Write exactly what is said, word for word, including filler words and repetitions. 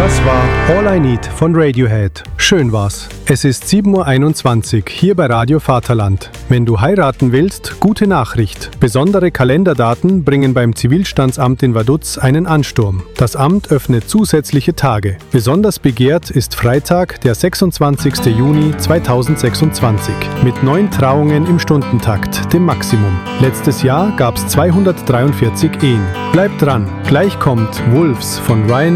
Das war All I Need von Radiohead. Schön war's. Es ist sieben Uhr einundzwanzig hier bei Radio Vaterland. Wenn du heiraten willst, gute Nachricht. Besondere Kalenderdaten bringen beim Zivilstandsamt in Vaduz einen Ansturm. Das Amt öffnet zusätzliche Tage. Besonders begehrt ist Freitag, der sechsundzwanzigster Juni zweitausendsechsundzwanzig. Mit neun Trauungen im Stundentakt, dem Maximum. Letztes Jahr gab's zweihundertdreiundvierzig Ehen. Bleibt dran, gleich kommt Wolves von Ryan